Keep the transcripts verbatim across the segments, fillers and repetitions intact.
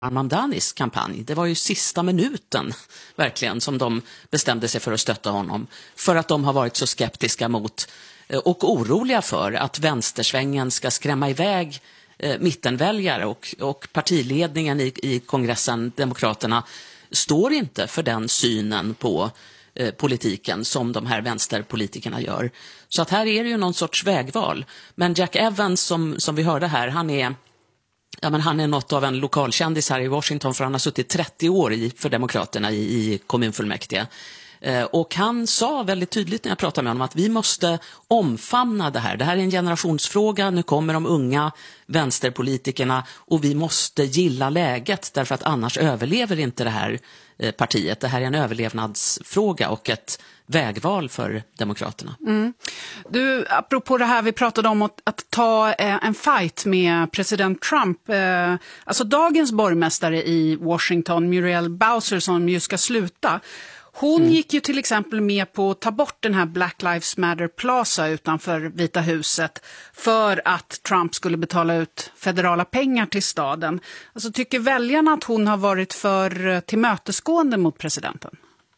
Mamdanis kampanj. Det var ju sista minuten verkligen som de bestämde sig för att stötta honom. För att de har varit så skeptiska mot och oroliga för att vänstersvängen ska skrämma iväg eh, mittenväljare och, och partiledningen i, i kongressen, Demokraterna, står inte för den synen på eh, politiken som de här vänsterpolitikerna gör. Så att här är det ju någon sorts vägval. Men Jack Evans som, som vi hörde här, han är Ja, men han är något av en lokalkändis här i Washington, för han har suttit trettio år i, för Demokraterna i, i kommunfullmäktige. Eh, och han sa väldigt tydligt när jag pratade med honom att vi måste omfamna det här. Det här är en generationsfråga, nu kommer de unga vänsterpolitikerna och vi måste gilla läget därför att annars överlever inte det här eh, partiet. Det här är en överlevnadsfråga och ett vägval för Demokraterna. Mm. Du, apropå det här vi pratade om att, att ta eh, en fight med president Trump. Eh, alltså dagens borgmästare i Washington, Muriel Bowser, som ju ska sluta. Hon mm. gick ju till exempel med på att ta bort den här Black Lives Matter Plaza utanför Vita huset för att Trump skulle betala ut federala pengar till staden. Alltså tycker väljarna att hon har varit för tillmötesgående mot presidenten?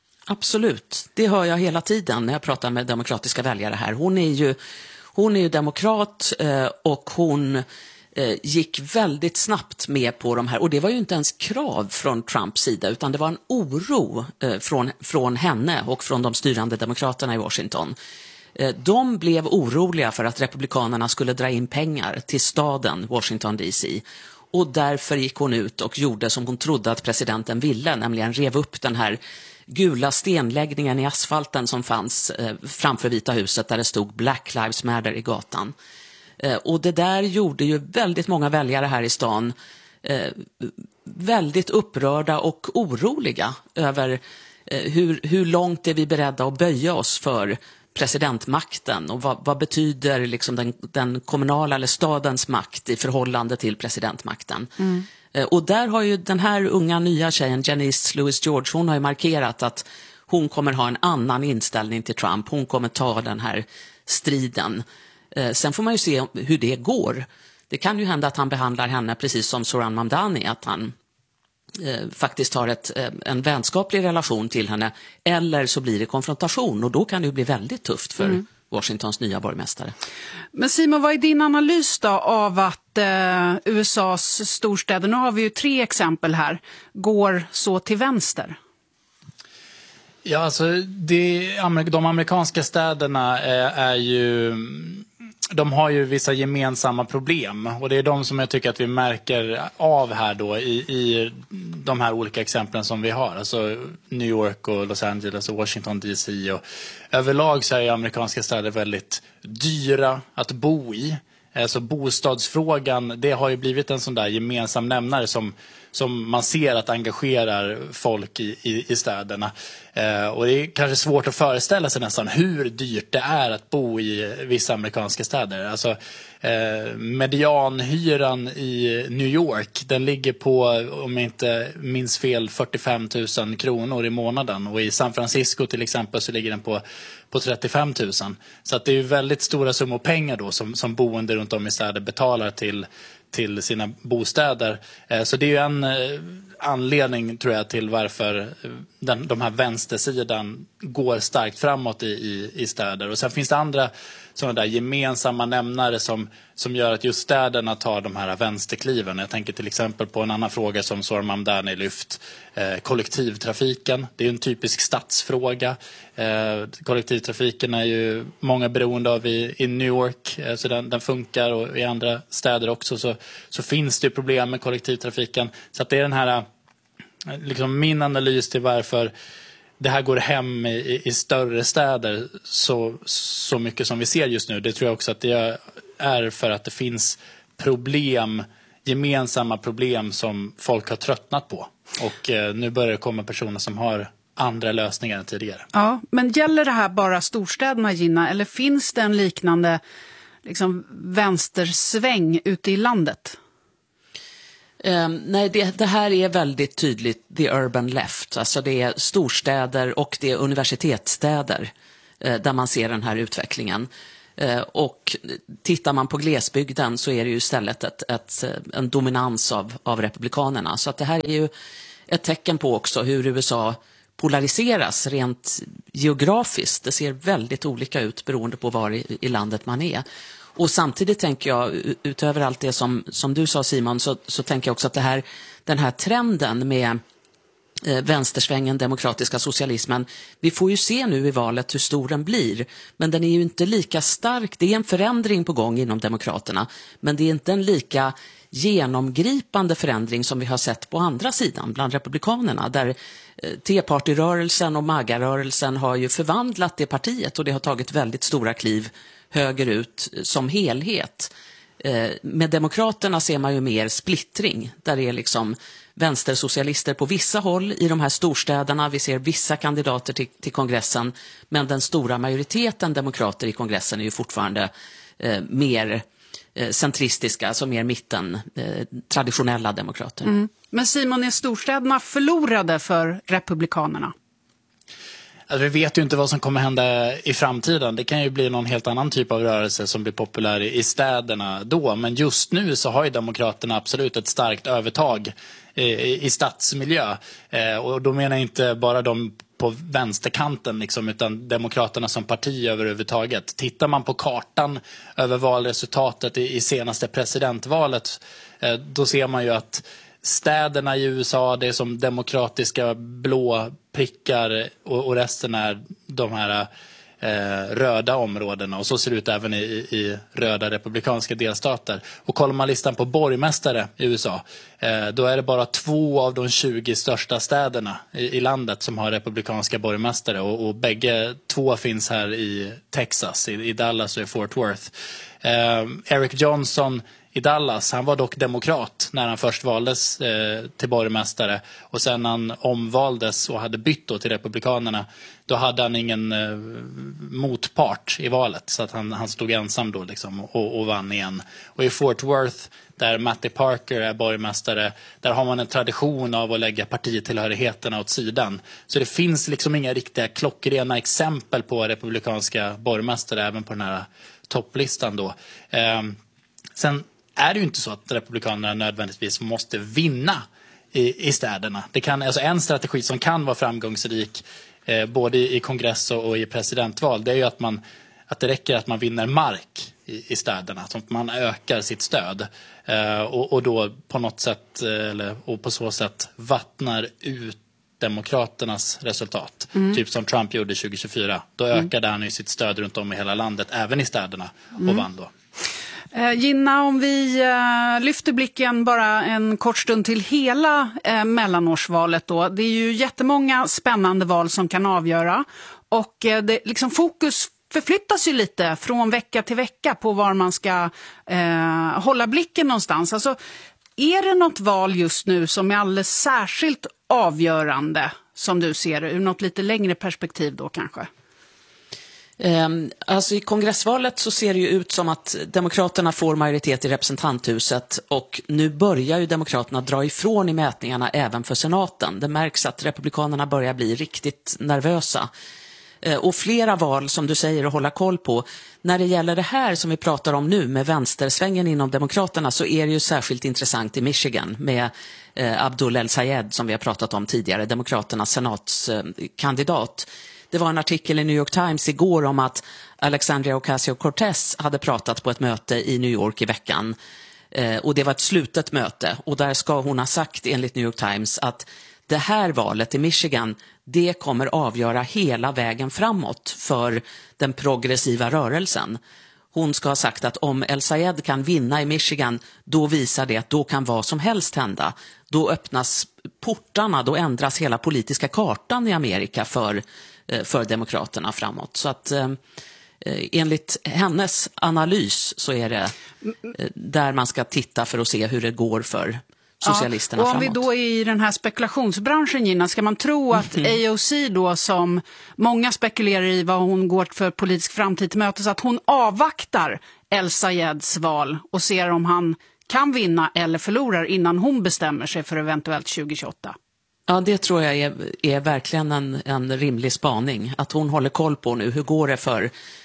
Absolut, det hör jag hela tiden när jag pratar med demokratiska väljare här. Hon är ju, hon är ju demokrat eh, och hon eh, gick väldigt snabbt med på de här. Och det var ju inte ens krav från Trumps sida utan det var en oro eh, från, från henne och från de styrande demokraterna i Washington. Eh, de blev oroliga för att republikanerna skulle dra in pengar till staden Washington D C. Och därför gick hon ut och gjorde som hon trodde att presidenten ville, nämligen rev upp den här gula stenläggningen i asfalten som fanns eh, framför Vita huset där det stod Black Lives Matter i gatan. Eh, och det där gjorde ju väldigt många väljare här i stan eh, väldigt upprörda och oroliga över eh, hur, hur långt är vi beredda att böja oss för presidentmakten och vad, vad betyder liksom den, den kommunala eller stadens makt i förhållande till presidentmakten. Mm. Och där har ju den här unga nya tjejen Janice Louis George, hon har ju markerat att hon kommer ha en annan inställning till Trump. Hon kommer ta den här striden. Sen får man ju se hur det går. Det kan ju hända att han behandlar henne precis som Zohran Mamdani, att han eh, faktiskt har ett, eh, en vänskaplig relation till henne. Eller så blir det konfrontation och då kan det ju bli väldigt tufft för mm. Washingtons nya borgmästare. Men Simon, vad är din analys då av att eh, U S A:s storstäder, nu har vi ju tre exempel här, går så till vänster? Ja, alltså det, de amerikanska städerna är, är ju, de har ju vissa gemensamma problem och det är de som jag tycker att vi märker av här då i, i de här olika exemplen som vi har. Alltså New York och Los Angeles och Washington D C och överlag så är amerikanska städer väldigt dyra att bo i. Alltså bostadsfrågan, det har ju blivit en sån där gemensam nämnare som, som man ser att engagerar folk i, i, i städerna. Eh, och det är kanske svårt att föreställa sig nästan hur dyrt det är att bo i vissa amerikanska städer. Alltså eh, medianhyran i New York, den ligger på, om jag inte minns fel, fyrtiofem tusen kronor i månaden. Och i San Francisco till exempel så ligger den på på trettiofem tusen. Så att det är ju väldigt stora summor pengar då som, som boende runt om i städer betalar till, till sina bostäder. Eh, så det är ju en eh, anledning tror jag till varför den, de här vänstersidan går starkt framåt i, i, i städer. Och sen finns det andra sådana där gemensamma nämnare som, som gör att just städerna tar de här vänsterkliven. Jag tänker till exempel på en annan fråga som Zohran Mamdani lyft. Eh, kollektivtrafiken, det är en typisk stadsfråga. Eh, kollektivtrafiken är ju många beroende av i, i New York, eh, så den, den funkar, och i andra städer också så, så finns det problem med kollektivtrafiken. Så att det är den här, liksom min analys till varför det här går hem i, i större städer så, så mycket som vi ser just nu. Det tror jag också att det är för att det finns problem, gemensamma problem som folk har tröttnat på. Och eh, nu börjar det komma personer som har andra lösningar än tidigare. Ja, men gäller det här bara storstäderna, Gina? Eller finns det en liknande liksom, vänstersväng ute i landet? Um, nej, det, det här är väldigt tydligt the urban left. Alltså det är storstäder och det är universitetsstäder uh, där man ser den här utvecklingen. Och tittar man på glesbygden så är det ju istället ett, ett, en dominans av, av republikanerna. Så att det här är ju ett tecken på också hur U S A polariseras rent geografiskt. Det ser väldigt olika ut beroende på var i, i landet man är. Och samtidigt tänker jag, utöver allt det som, som du sa Simon, så, så tänker jag också att det här, den här trenden med eh, vänstersvängen, demokratiska socialismen, vi får ju se nu i valet hur stor den blir. Men den är ju inte lika stark, det är en förändring på gång inom demokraterna, men det är inte en lika genomgripande förändring som vi har sett på andra sidan bland republikanerna, där Tea-party-rörelsen och MAGA-rörelsen har ju förvandlat det partiet och det har tagit väldigt stora kliv högerut som helhet. Med demokraterna ser man ju mer splittring, där det är liksom vänstersocialister på vissa håll i de här storstäderna. Vi ser vissa kandidater till, till kongressen, men den stora majoriteten demokrater i kongressen är ju fortfarande eh, mer eh, centristiska, alltså mer mitten, eh, traditionella demokrater. Mm. Men Simon, är storstäderna förlorade för republikanerna? Alltså, vi vet ju inte vad som kommer hända i framtiden. Det kan ju bli någon helt annan typ av rörelse som blir populär i städerna då. Men just nu så har ju demokraterna absolut ett starkt övertag i, i stadsmiljö. Eh, och då menar jag inte bara de på vänsterkanten liksom, utan demokraterna som parti överhuvudtaget. Tittar man på kartan över valresultatet i, i senaste presidentvalet, eh, då ser man ju att städerna i U S A, det är som demokratiska blå prickar och, och resten är de här eh, röda områdena. Och så ser det ut även i, i röda republikanska delstater. Och kollar man listan på borgmästare i U S A, eh, då är det bara två av de tjugo största städerna i, i landet som har republikanska borgmästare. Och, och bägge två finns här i Texas, i, i Dallas och i Fort Worth. Eh, Eric Johnson i Dallas, han var dock demokrat när han först valdes eh, till borgmästare, och sen när han omvaldes och hade bytt då till republikanerna, då hade han ingen eh, motpart i valet, så att han, han stod ensam då liksom, och, och vann igen. Och i Fort Worth, där Matty Parker är borgmästare, där har man en tradition av att lägga partitillhörigheterna åt sidan. Så det finns liksom inga riktiga klockrena exempel på republikanska borgmästare även på den här topplistan då. Eh, sen är det ju inte så att republikanerna nödvändigtvis måste vinna i, i städerna. Det kan, alltså en strategi som kan vara framgångsrik eh, både i, i kongress och, och i presidentval, det är ju att, man, att det räcker att man vinner mark i, i städerna. Så att man ökar sitt stöd eh, och, och då på något sätt, eller, och på så sätt vattnar ut demokraternas resultat. Mm. Typ som Trump gjorde tjugo tjugofyra. Då ökade mm. han ju sitt stöd runt om i hela landet, även i städerna, och mm. vann då. Eh, Gina, om vi eh, lyfter blicken bara en kort stund till hela eh, mellanårsvalet då. Det är ju jättemånga spännande val som kan avgöra, och eh, det, liksom fokus förflyttas ju lite från vecka till vecka på var man ska eh, hålla blicken någonstans. Alltså, är det något val just nu som är alldeles särskilt avgörande som du ser det, ur något lite längre perspektiv då kanske? Alltså i kongressvalet så ser det ju ut som att demokraterna får majoritet i representanthuset, och nu börjar ju demokraterna dra ifrån i mätningarna även för senaten. Det märks att republikanerna börjar bli riktigt nervösa. Och flera val som du säger att hålla koll på. När det gäller det här som vi pratar om nu med vänstersvängen inom demokraterna, så är det ju särskilt intressant i Michigan med eh, Abdul El-Sayed som vi har pratat om tidigare, demokraternas senatskandidat. Eh, Det var en artikel i New York Times igår om att Alexandria Ocasio-Cortez hade pratat på ett möte i New York i veckan. Eh, och det var ett slutet möte. Och där ska hon ha sagt enligt New York Times att det här valet i Michigan, det kommer avgöra hela vägen framåt för den progressiva rörelsen. Hon ska ha sagt att om El-Sayed kan vinna i Michigan, då visar det att då kan vad som helst hända. Då öppnas portarna, då ändras hela politiska kartan i Amerika för för demokraterna framåt. Så att eh, enligt hennes analys så är det eh, där man ska titta för att se hur det går för socialisterna ja, och om framåt. vi då är i den här spekulationsbranschen, Gina, ska man tro att mm-hmm. A O C då, som många spekulerar i vad hon går för politisk framtid till mötes, att hon avvaktar El-Sayeds val och ser om han kan vinna eller förlorar innan hon bestämmer sig för eventuellt tjugo tjugoåtta? Ja, det tror jag är, är verkligen en, en rimlig spaning. Att hon håller koll på nu, hur går det för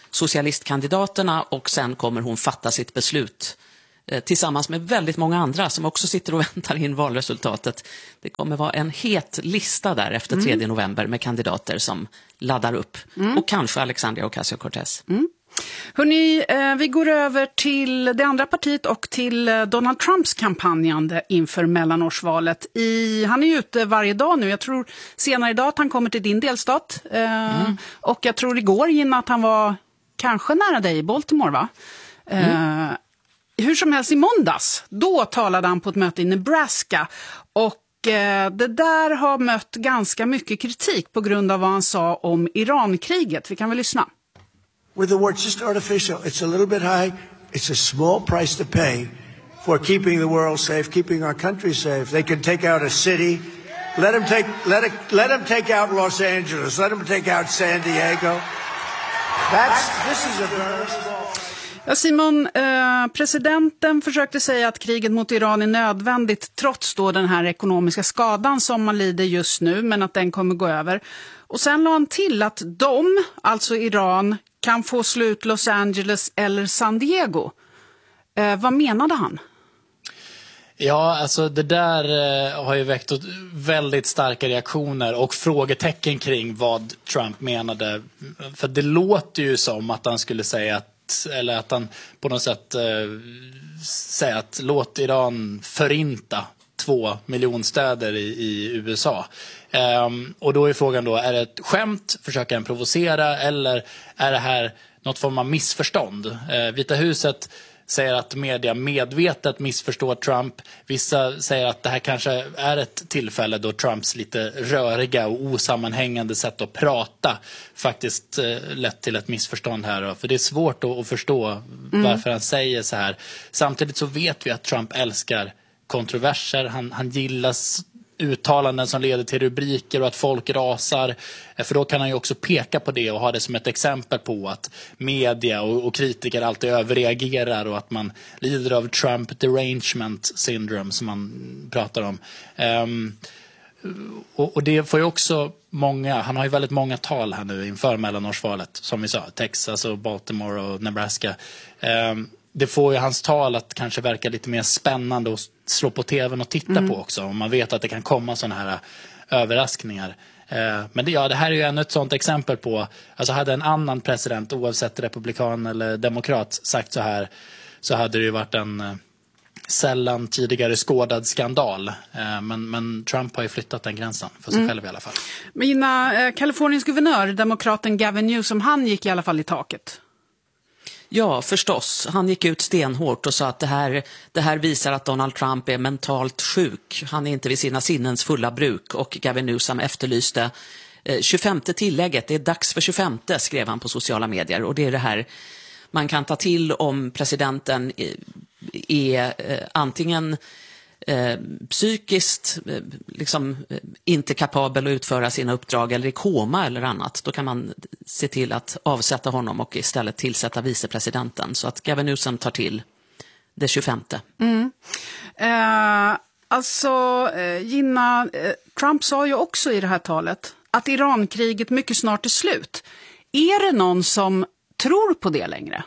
socialistkandidaterna och sen kommer hon fatta sitt beslut eh, tillsammans med väldigt många andra som också sitter och väntar in valresultatet. Det kommer vara en het lista där efter tredje mm. november med kandidater som laddar upp. Mm. Och kanske Alexandria Ocasio-Cortez. Mm. Hörrni, eh, vi går över till det andra partiet och till eh, Donald Trumps kampanjande inför mellanårsvalet. I, han är ju ute varje dag nu. Jag tror senare idag att han kommer till din delstat. Eh, mm. Och jag tror igår innan att han var kanske nära dig i Baltimore, va? Mm. Eh, hur som helst i måndags, då talade han på ett möte i Nebraska. Och eh, det där har mött ganska mycket kritik på grund av vad han sa om Irankriget. Vi kan väl lyssna. With the word just artificial, it's a little bit high. It's a small price to pay for keeping the world safe, keeping our country safe. They can take out a city. Let them take, let it, let them take out Los Angeles. Let them take out San Diego. That's, this is a very small... Ja, Simon, eh, presidenten försökte säga att kriget mot Iran är nödvändigt trots då den här ekonomiska skadan som man lider just nu, men att den kommer gå över. Och sen la han till att de, alltså Iran, kan få slut Los Angeles eller San Diego. Eh, vad menade han? Ja, alltså det där eh, har ju väckt väldigt starka reaktioner och frågetecken kring vad Trump menade. För det låter ju som att han skulle säga att, eller att han på något sätt eh, säger att låt Iran förinta två miljonstäder i, i U S A. Um, och då är frågan då, är det ett skämt, försöker han provocera, eller är det här något form av missförstånd? Uh, Vita huset säger att media medvetet missförstår Trump. Vissa säger att det här kanske är ett tillfälle då Trumps lite röriga och osammanhängande sätt att prata faktiskt uh, lett till ett missförstånd här. Då. För det är svårt att, att förstå mm. varför han säger så här. Samtidigt så vet vi att Trump älskar kontroverser. Han, han gillas uttalanden som leder till rubriker och att folk rasar. För då kan han ju också peka på det och ha det som ett exempel på att media och, och kritiker alltid överreagerar och att man lider av Trump derangement syndrome som man pratar om. Um, och, och det får ju också många, han har ju väldigt många tal här nu inför mellanårsvalet, som vi sa, Texas och Baltimore och Nebraska. Um, det får ju hans tal att kanske verka lite mer spännande och slå på tvn och titta mm. på också. Om man vet att det kan komma sådana här överraskningar. Eh, men det, ja, det här är ju ännu ett sådant exempel på, alltså hade en annan president, oavsett republikan eller demokrat, sagt så här, så hade det ju varit en eh, sällan tidigare skådad skandal. Eh, men, men Trump har ju flyttat den gränsen för sig mm. själv i alla fall. Mina eh, Kaliforniens guvernör, demokraten Gavin Newsom, han gick i alla fall i taket. Ja, förstås. Han gick ut stenhårt och sa att det här, det här visar att Donald Trump är mentalt sjuk. Han är inte vid sina sinnens fulla bruk. Och Gavin Newsom efterlyste eh, tjugofemte tillägget. Det är dags för tjugofemte, skrev han på sociala medier. Och det är det här man kan ta till om presidenten är, är eh, antingen eh, psykiskt eh, liksom, eh, inte kapabel att utföra sina uppdrag eller i koma eller annat. Då kan man se till att avsätta honom och istället tillsätta vicepresidenten. Så att Gavin Newsom tar till det tjugofemte. Mm. Eh, alltså, eh, Gina, eh, Trump sa ju också i det här talet att Irankriget mycket snart är slut. Är det någon som tror på det längre?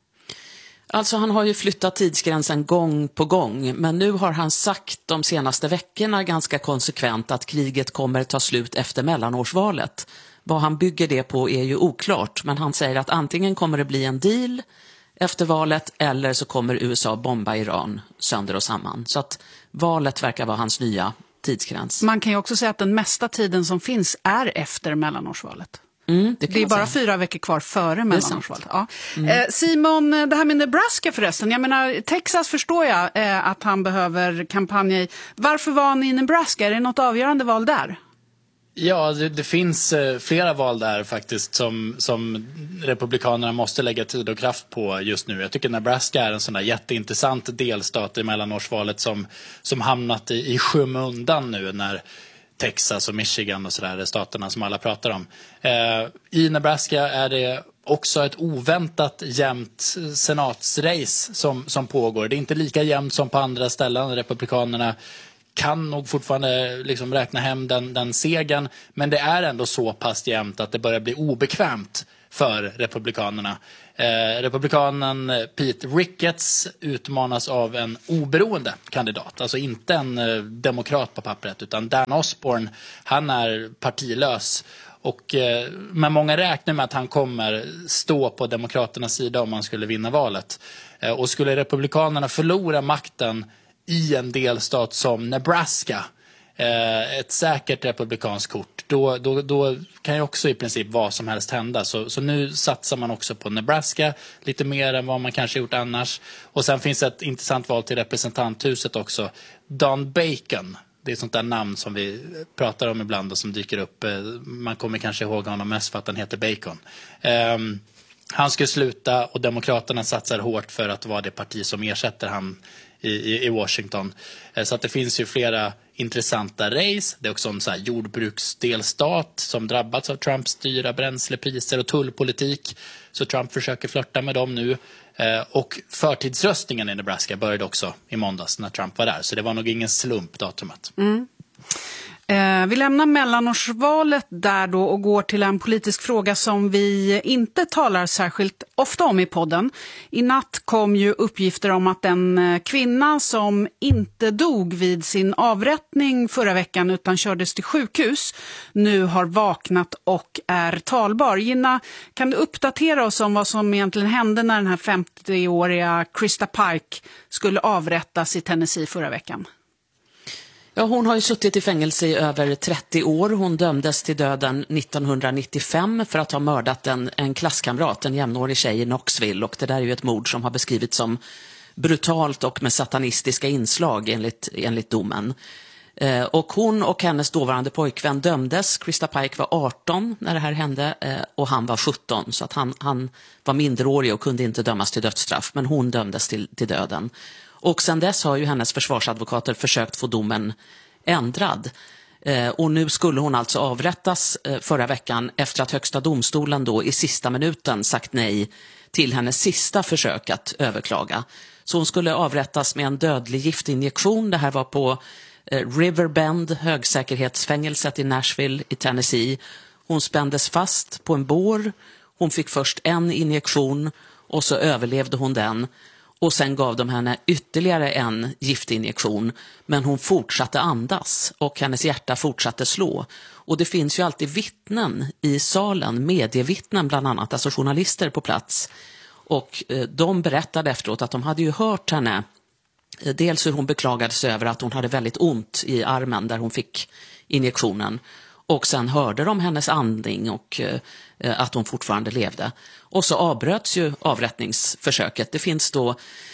Alltså han har ju flyttat tidsgränsen gång på gång, men nu har han sagt de senaste veckorna ganska konsekvent att kriget kommer ta slut efter mellanårsvalet. Vad han bygger det på är ju oklart, men han säger att antingen kommer det bli en deal efter valet eller så kommer U S A bomba Iran sönder och samman. Så att valet verkar vara hans nya tidsgräns. Man kan ju också säga att den mesta tiden som finns är efter mellanårsvalet. Mm, det, det är bara säga. fyra veckor kvar före mellanårsvalet. Ja. Mm. Eh, Simon, det här med Nebraska förresten. Jag menar, Texas förstår jag eh, att han behöver kampanja i. Varför var han i Nebraska? Är det något avgörande val där? Ja, det, det finns eh, flera val där faktiskt som, som republikanerna måste lägga tid och kraft på just nu. Jag tycker Nebraska är en sån där jätteintressant delstat i mellanårsvalet som, som hamnat i, i skymundan nu när Texas och Michigan och sådär är staterna som alla pratar om. Eh, I Nebraska är det också ett oväntat jämnt senatsrace som, som pågår. Det är inte lika jämnt som på andra ställen. Republikanerna kan nog fortfarande liksom räkna hem den, den segern, men det är ändå så pass jämnt att det börjar bli obekvämt för republikanerna. Eh, republikanen Pete Ricketts utmanas av en oberoende kandidat, alltså inte en eh, demokrat på pappret, utan Dan Osborne, han är partilös. Och, eh, men många räknar med att han kommer stå på demokraternas sida om man skulle vinna valet. Eh, och skulle republikanerna förlora makten i en delstat som Nebraska, eh, ett säkert republikanskt kort, då, då, då kan ju också i princip vad som helst hända. Så, så nu satsar man också på Nebraska lite mer än vad man kanske gjort annars. Och sen finns ett intressant val till representanthuset också. Don Bacon, det är ett sånt där namn som vi pratar om ibland och som dyker upp. Man kommer kanske ihåg honom mest för att han heter Bacon. Um, han ska sluta och demokraterna satsar hårt för att vara det parti som ersätter han i, i, i Washington. Uh, så att det finns ju flera intressanta race. Det är också en så här jordbruksdelstat som drabbats av Trumps dyra bränslepriser och tullpolitik. Så Trump försöker flirta med dem nu. Uh, och förtidsröstningen i Nebraska började också i måndags när Trump var där. Så det var nog ingen slump, datumet. Mm. Eh, vi lämnar mellanårsvalet där då och går till en politisk fråga som vi inte talar särskilt ofta om i podden. I natt kom ju uppgifter om att en kvinna som inte dog vid sin avrättning förra veckan utan kördes till sjukhus nu har vaknat och är talbar. Gina, kan du uppdatera oss om vad som egentligen hände när den här femtioåriga Krista Pike skulle avrättas i Tennessee förra veckan? Ja, hon har ju suttit i fängelse i över trettio år. Hon dömdes till döden nittonhundranittiofem för att ha mördat en, en klasskamrat, en jämnårig tjej i Knoxville. Och det där är ju ett mord som har beskrivits som brutalt och med satanistiska inslag enligt, enligt domen. Eh, och hon och hennes dåvarande pojkvän dömdes. Krista Pike var arton när det här hände eh, och han var sjutton. Så att han, han var minderårig och kunde inte dömas till dödsstraff. Men hon dömdes till, till döden. Och sen dess har ju hennes försvarsadvokater försökt få domen ändrad. Eh, och nu skulle hon alltså avrättas eh, förra veckan efter att högsta domstolen då i sista minuten sagt nej till hennes sista försök att överklaga. Så hon skulle avrättas med en dödlig giftinjektion. Det här var på eh, Riverbend, högsäkerhetsfängelset i Nashville i Tennessee. Hon spändes fast på en bår. Hon fick först en injektion och så överlevde hon den. Och sen gav de henne ytterligare en giftinjektion, men hon fortsatte andas och hennes hjärta fortsatte slå. Och det finns ju alltid vittnen i salen, medievittnen bland annat, alltså journalister på plats. Och eh, de berättade efteråt att de hade ju hört henne, eh, dels hur hon beklagade sig över att hon hade väldigt ont i armen där hon fick injektionen. Och sen hörde de hennes andning och eh, att hon fortfarande levde. Och så avbröts ju avrättningsförsöket. Det finns då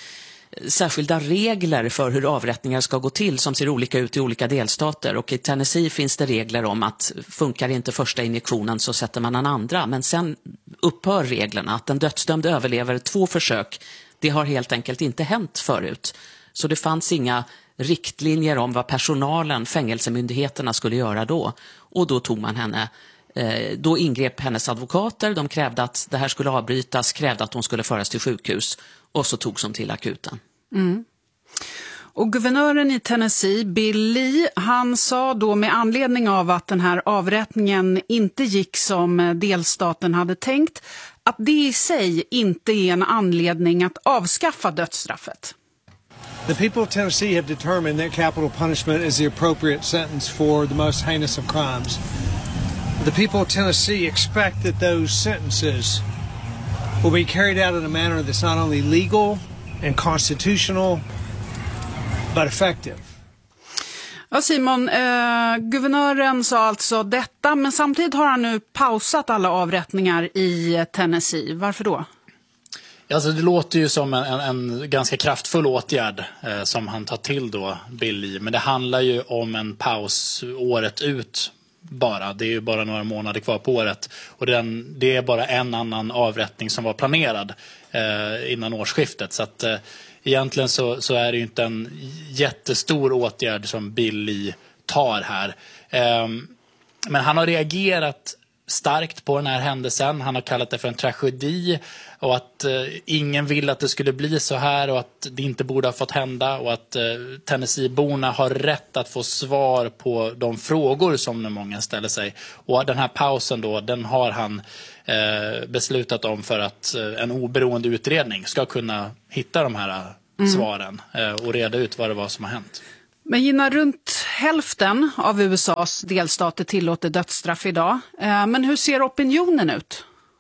särskilda regler för hur avrättningar ska gå till som ser olika ut i olika delstater. Och i Tennessee finns det regler om att funkar inte första injektionen så sätter man en andra. Men sen upphör reglerna att en dödsdömd överlever två försök. Det har helt enkelt inte hänt förut. Så det fanns inga riktlinjer om vad personalen, fängelsemyndigheterna skulle göra då. Och då tog man henne, eh, då ingrep hennes advokater, de krävde att det här skulle avbrytas, krävde att hon skulle föras till sjukhus och så togs hon till akuten. Mm. Och guvernören i Tennessee, Bill Lee, han sa då med anledning av att den här avrättningen inte gick som delstaten hade tänkt, att det i sig inte är en anledning att avskaffa dödsstraffet. The people of Tennessee have determined that capital punishment is the appropriate sentence for the most heinous of crimes. The people of Tennessee expect that those sentences will be carried out in a manner that's not only legal and constitutional, but effective. Ja, Simon, eh, guvernören sa alltså detta, men samtidigt har han nu pausat alla avrättningar i Tennessee. Varför då? Alltså det låter ju som en, en, en ganska kraftfull åtgärd eh, som han tar till då, Billy. Men det handlar ju om en paus året ut bara. Det är ju bara några månader kvar på året. Och den, det är bara en annan avrättning som var planerad eh, innan årsskiftet. Så att eh, egentligen så, så är det ju inte en jättestor åtgärd som Billy tar här. Eh, men han har reagerat starkt på den här händelsen. Han har kallat det för en tragedi och att eh, ingen vill att det skulle bli så här och att det inte borde ha fått hända och att eh, Tennessee-borna har rätt att få svar på de frågor som nu många ställer sig. Och den här pausen då, den har han eh, beslutat om för att eh, en oberoende utredning ska kunna hitta de här mm. svaren eh, och reda ut vad det var som har hänt. Men Gina, runt hälften av U S A:s delstater tillåter dödsstraff idag. Men hur ser opinionen ut?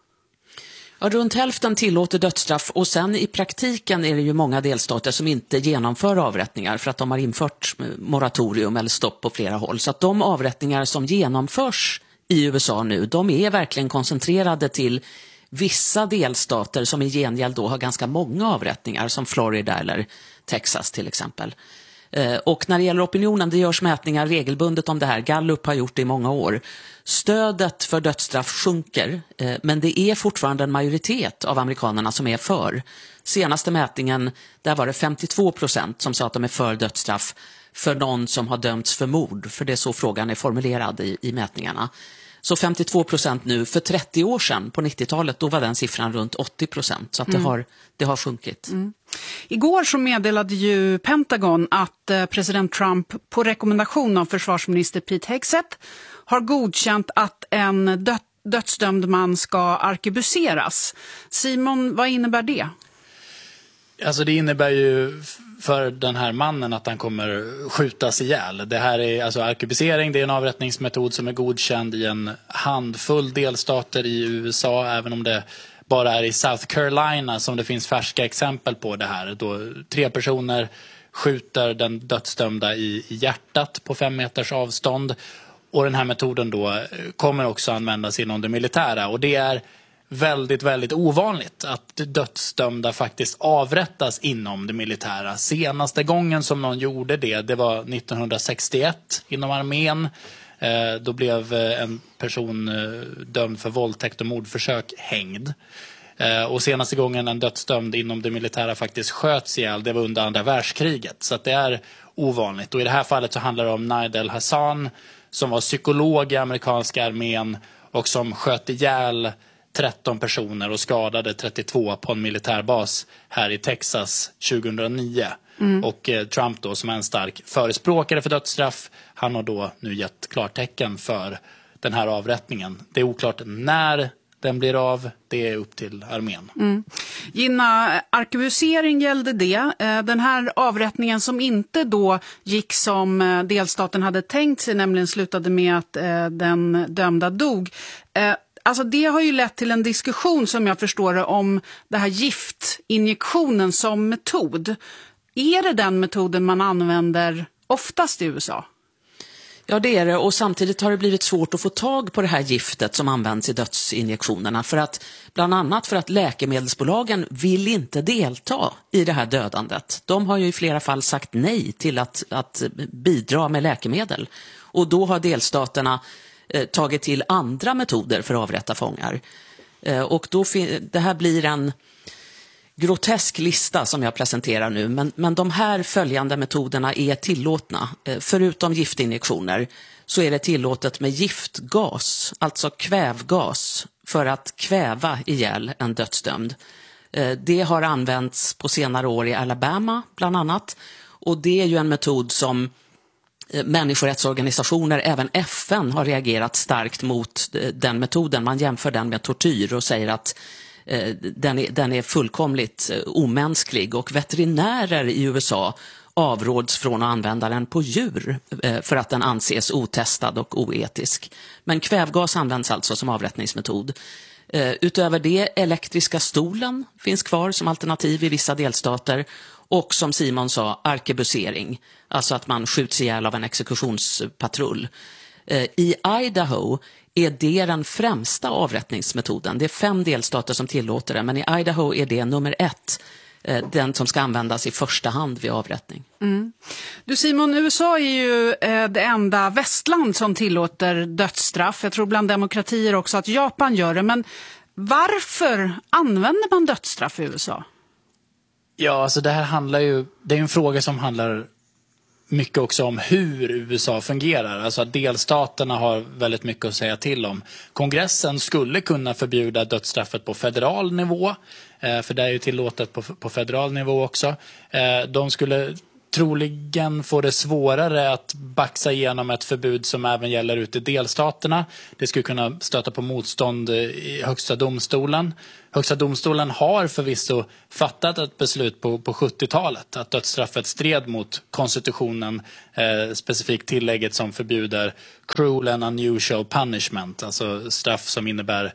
Ja, runt hälften tillåter dödsstraff och sen i praktiken är det ju många delstater som inte genomför avrättningar för att de har infört moratorium eller stopp på flera håll. Så att de avrättningar som genomförs i U S A nu, de är verkligen koncentrerade till vissa delstater som i gengäld då har ganska många avrättningar som Florida eller Texas till exempel. Och när det gäller opinionen, det görs mätningar regelbundet om det här. Gallup har gjort det i många år. Stödet för dödsstraff sjunker, men det är fortfarande en majoritet av amerikanerna som är för. Senaste mätningen, där var det femtiotvå procent som sa att de är för dödsstraff för någon som har dömts för mord. För det är så frågan är formulerad i, i mätningarna. Så femtiotvå procent nu, för trettio år sedan på nittiotalet, då var den siffran runt åttio procent. Så att det, mm. har, det har sjunkit. Mm. Igår så meddelade ju Pentagon att eh, president Trump på rekommendation av försvarsminister Pete Hegseth har godkänt att en dö- dödsdömd man ska arkebuseras. Simon, vad innebär det? Alltså det innebär ju för den här mannen att han kommer skjutas ihjäl. Det här är alltså arkebusering, det är en avrättningsmetod som är godkänd i en handfull delstater i U S A, även om det bara är i South Carolina som det finns färska exempel på det här. Då tre personer skjuter den dödsdömda i, i hjärtat på fem meters avstånd. Och den här metoden då kommer också användas inom det militära. Och det är väldigt, väldigt ovanligt att dödsdömda faktiskt avrättas inom det militära. Senaste gången som någon gjorde det, det var nittonhundrasextioett inom armén. Eh, då blev en person eh, dömd för våldtäkt och mordförsök hängd. Eh, och senaste gången en dödsdömd inom det militära faktiskt sköts ihjäl, det var under andra världskriget. Så att det är ovanligt. Och i det här fallet så handlar det om Nidal Hasan som var psykolog i amerikanska armén och som sköt ihjäl tretton personer och skadade trettiotvå på en militärbas här i Texas tjugohundranio. Mm. Och eh, Trump då, som är en stark förespråkare för dödsstraff, han har då nu gett klartecken för den här avrättningen. Det är oklart när den blir av, det är upp till armén. Mm. Gina, arkebusering gällde det. Den här avrättningen som inte då gick som delstaten hade tänkt sig, nämligen slutade med att den dömda dog. Alltså det har ju lett till en diskussion som jag förstår det om det här giftinjektionen som metod. Är det den metoden man använder oftast i U S A? Ja, det är det, och samtidigt har det blivit svårt att få tag på det här giftet som används i dödsinjektionerna, för att, bland annat för att läkemedelsbolagen vill inte delta i det här dödandet. De har ju i flera fall sagt nej till att, att bidra med läkemedel, och då har delstaterna eh, tagit till andra metoder för att avrätta fångar. Eh, och då fin- det här blir en grotesk lista som jag presenterar nu, men, men de här följande metoderna är tillåtna. Eh, förutom giftinjektioner så är det tillåtet med giftgas, alltså kvävgas, för att kväva ihjäl en dödsdömd. Eh, det har använts på senare år i Alabama bland annat, och det är ju en metod som eh, människorättsorganisationer, även F N, har reagerat starkt mot eh, den metoden. Man jämför den med tortyr och säger att Den är, den är fullkomligt omänsklig, och veterinärer i U S A avråds från att använda den på djur för att den anses otestad och oetisk. Men kvävgas används alltså som avrättningsmetod. Utöver det, elektriska stolen finns kvar som alternativ i vissa delstater, och som Simon sa, arkebusering, alltså att man skjuts ihjäl av en exekutionspatrull. I Idaho är det den främsta avrättningsmetoden. Det är fem delstater som tillåter det, men i Idaho är det nummer ett, den som ska användas i första hand vid avrättning. Mm. Du Simon, U S A är ju eh, det enda västland som tillåter dödsstraff. Jag tror bland demokratier också att Japan gör det, men varför använder man dödsstraff i U S A? Ja, alltså det här handlar ju, det är en fråga som handlar mycket också om hur U S A fungerar. Alltså att delstaterna har väldigt mycket att säga till om. Kongressen skulle kunna förbjuda dödsstraffet på federal nivå. För det är ju tillåtet på, på federal nivå också. De skulle troligen få det svårare att baxa igenom ett förbud som även gäller ute i delstaterna. Det skulle kunna stöta på motstånd i högsta domstolen. Högsta domstolen har förvisso fattat ett beslut på, på sjuttiotalet att dödsstraffet stred mot konstitutionen, eh, specifikt tillägget som förbjuder cruel and unusual punishment, alltså straff som innebär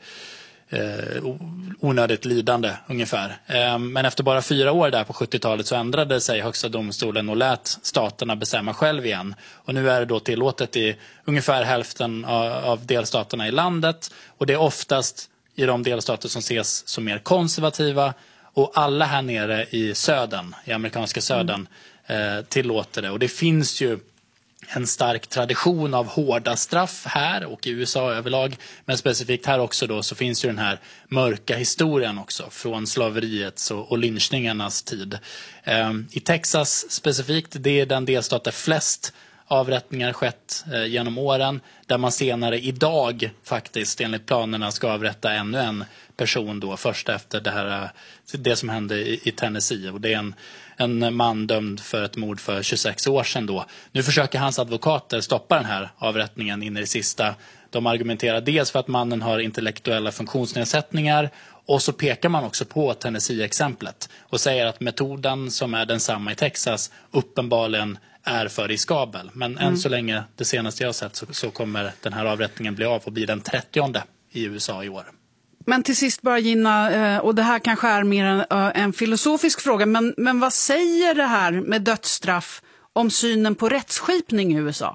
Eh, onödigt lidande ungefär. Eh, men efter bara fyra år där på sjuttiotalet så ändrade sig högsta domstolen och lät staterna bestämma själv igen. Och nu är det då tillåtet i ungefär hälften av, av delstaterna i landet. Och det är oftast i de delstater som ses som mer konservativa. Och alla här nere i södern, i amerikanska södern, mm. eh, tillåter det. Och det finns ju en stark tradition av hårda straff här och i U S A överlag. Men specifikt här också då så finns ju den här mörka historien också från slaveriets och, och lynchningarnas tid. Eh, I Texas specifikt, det är den delstat där flest avrättningar skett eh, genom åren. Där man senare idag faktiskt enligt planerna ska avrätta ännu en person då först efter det här, det som hände i, i Tennessee. Och det är en En man dömd för ett mord för tjugosex år sedan då. Nu försöker hans advokater stoppa den här avrättningen in i det sista. De argumenterar dels för att mannen har intellektuella funktionsnedsättningar och så pekar man också på Tennessee-exemplet och säger att metoden som är densamma i Texas uppenbarligen är för riskabel. Men mm. än så länge, det senaste jag har sett, så, så kommer den här avrättningen bli av och bli den trettionde i U S A i år. Men till sist bara Gina, och det här kanske är mer en, en filosofisk fråga, men, men vad säger det här med dödsstraff om synen på rättsskipning i U S A?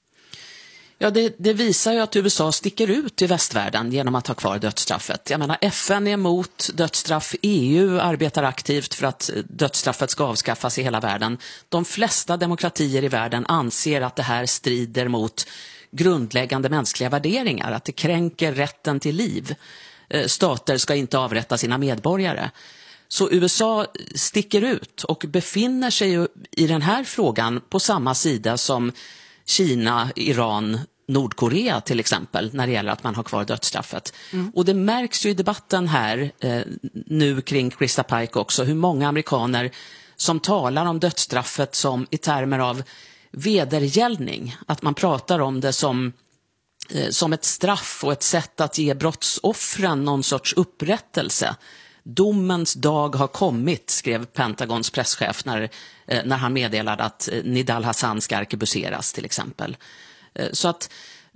Ja, det, det visar ju att U S A sticker ut i västvärlden genom att ha kvar dödsstraffet. Jag menar, F N är emot dödsstraff, E U arbetar aktivt för att dödsstraffet ska avskaffas i hela världen. De flesta demokratier i världen anser att det här strider mot grundläggande mänskliga värderingar, att det kränker rätten till liv. Stater ska inte avrätta sina medborgare. Så U S A sticker ut och befinner sig ju i den här frågan på samma sida som Kina, Iran, Nordkorea till exempel, när det gäller att man har kvar dödsstraffet. Mm. Och det märks ju i debatten här eh, nu kring Krista Pike också, hur många amerikaner som talar om dödsstraffet som i termer av vedergällning. Att man pratar om det som som ett straff och ett sätt att ge brottsoffren någon sorts upprättelse. Domens dag har kommit, skrev Pentagons presschef när, när han meddelade att Nidal Hassan ska arkebuseras till exempel. Så att,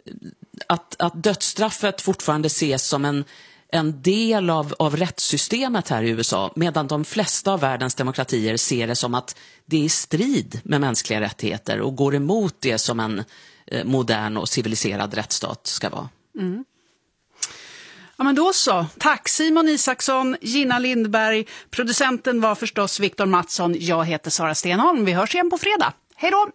att, att dödsstraffet fortfarande ses som en, en del av, av rättssystemet här i U S A, medan de flesta av världens demokratier ser det som att det är i strid med mänskliga rättigheter och går emot det som en modern och civiliserad rättsstat ska vara. Mm. Ja, men då så. Tack Simon Isaksson, Gina Lindberg. Producenten var förstås Viktor Mattsson. Jag heter Sara Stenholm. Vi hörs igen på fredag. Hej då!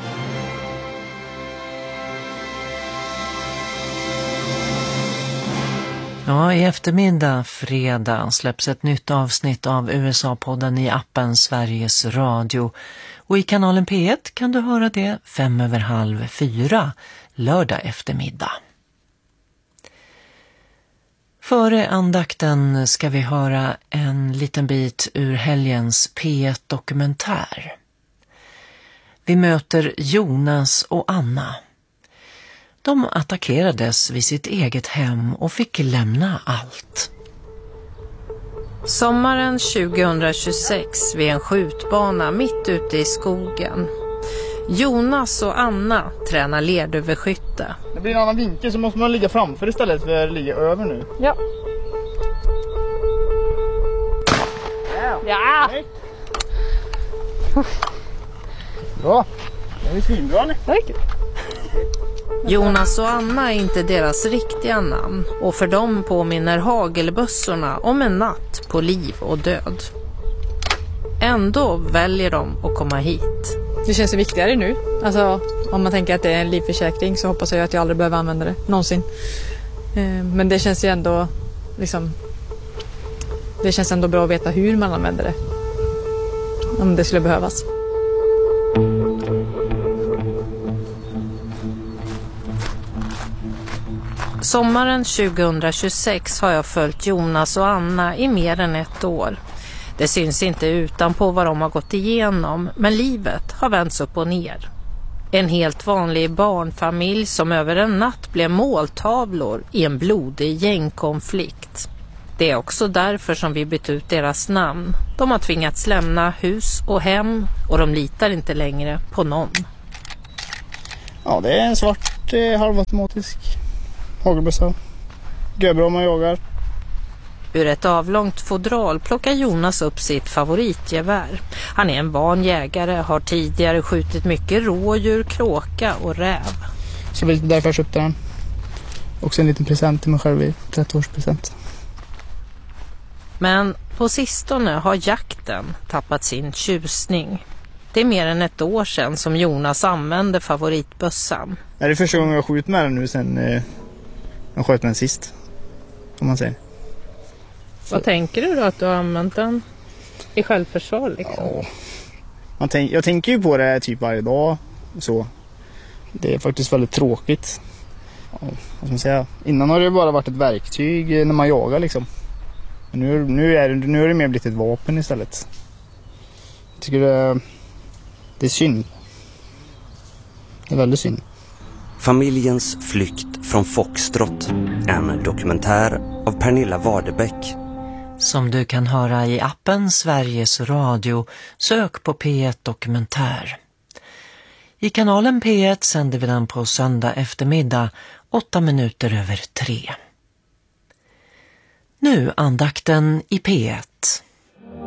Ja, i eftermiddag, fredag, släpps ett nytt avsnitt av U S A-podden i appen Sveriges Radio. Och i kanalen P ett kan du höra det fem över halv fyra, lördag eftermiddag. Före andakten ska vi höra en liten bit ur helgens P ett-dokumentär. Vi möter Jonas och Anna. De attackerades vid sitt eget hem och fick lämna allt. Sommaren tjugohundratjugosex vid en skjutbana mitt ute i skogen. Jonas och Anna tränar lerduveskytte. Det blir en annan vinkel så måste man ligga framför istället för att ligga över nu. Ja. Ja! Ja. Bra. Det är svinbra nu. Tack. Jonas och Anna är inte deras riktiga namn och för dem påminner hagelbössorna om en natt på liv och död. Ändå väljer de att komma hit. Det känns viktigare nu. Alltså, om man tänker att det är en livförsäkring så hoppas jag att jag aldrig behöver använda det någonsin. Men det känns ju ändå liksom, det känns ändå bra att veta hur man använder det. Om det skulle behövas. Sommaren tjugohundratjugosex har jag följt Jonas och Anna i mer än ett år. Det syns inte utanpå vad de har gått igenom, men livet har vänts upp och ner. En helt vanlig barnfamilj som över en natt blev måltavlor i en blodig gängkonflikt. Det är också därför som vi bytt ut deras namn. De har tvingats lämna hus och hem och de litar inte längre på någon. Ja, det är en svart eh, halvautomatisk hagelbössa. Görbra man jagar. Ur ett avlångt fodral plockar Jonas upp sitt favoritgevär. Han är en van jägare, har tidigare skjutit mycket rådjur, kråka och räv. Så det var lite därför jag köpte den. Också en liten present till mig själv i trettioårspresent. Men på sistone har jakten tappat sin tjusning. Det är mer än ett år sedan som Jonas använde favoritbössan. Det är första gången jag skjuter med den nu sen eh, jag sköt med den sist. Om man säger. Vad tänker du då att du har använt den i självförsvar liksom? Ja. Man tänk, jag tänker ju på det typ varje dag. Så. Det är faktiskt väldigt tråkigt. Ja, vad ska man säga? Innan har det bara varit ett verktyg när man jagar liksom. Men nu, nu, är, nu är det mer blivit ett vapen istället. Jag tycker det, det är synd. Det är väldigt synd. Familjens flykt från Foxtrot. En dokumentär av Pernilla Wadebeck. Som du kan höra i appen Sveriges Radio, sök på P ett Dokumentär. I kanalen P ett sänder vi den på söndag eftermiddag, åtta minuter över tre. Nu andakten i P ett.